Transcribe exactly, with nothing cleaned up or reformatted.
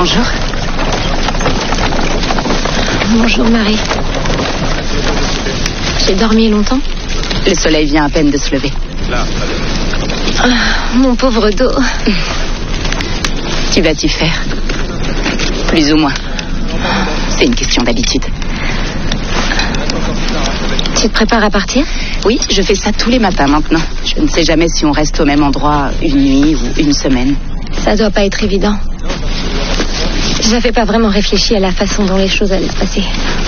Bonjour. Bonjour Marie. J'ai dormi longtemps? Le soleil vient à peine de se lever. Ah, mon pauvre dos. Qu'y vas-tu faire? Plus ou moins. C'est une question d'habitude. Tu te prépares à partir? Oui, je fais ça tous les matins maintenant. Je ne sais jamais si on reste au même endroit une nuit ou une semaine. Ça doit pas être évident. J'avais pas vraiment réfléchi à la façon dont les choses allaient se passer.